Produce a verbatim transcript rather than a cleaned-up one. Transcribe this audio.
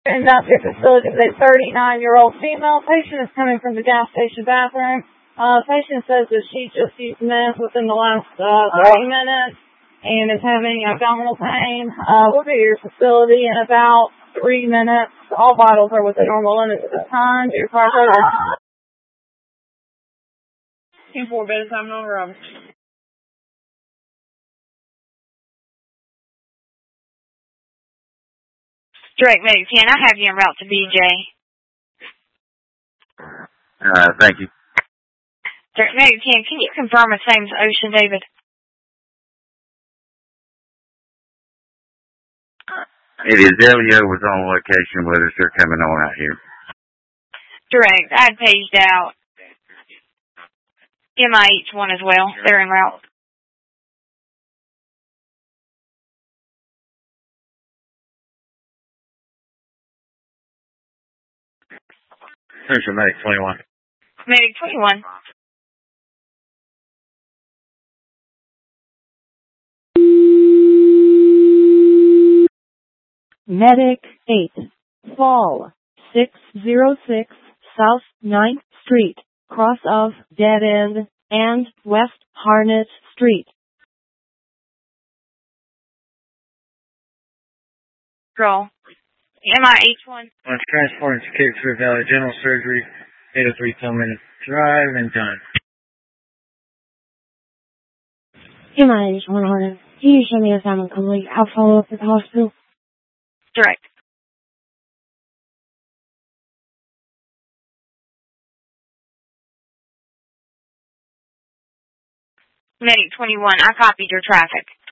And that's your facility. A thirty-nine-year-old female patient is coming from the gas station bathroom. Uh, patient says that she just used meth within the last uh, thirty minutes and is having abdominal pain. Uh, we'll be at your facility in about three minutes. All vitals are within normal limits at this time. Your car's over. Team four, better time on Robert. Direct Medic ten, I have you en route to B J. Uh, thank you. Direct Medic ten, can you confirm his name's Ocean, David? It is. Elio was on location with us. They're coming on out here. Direct, I had paged out M I H one as well. They're en route. Here's your Medic twenty-one. Medic twenty-one. Medic eight. Fall. six oh six South ninth Street, cross of Dead End and West Harnett Street. Roll. M I H one. Let's transport to Cape Fear Valley General Surgery, eight oh three ten minute drive and done. M I H one Harnett. Can you show me the assignment complete? I'll follow up at the hospital. Direct. Medic twenty-one, I copied your traffic.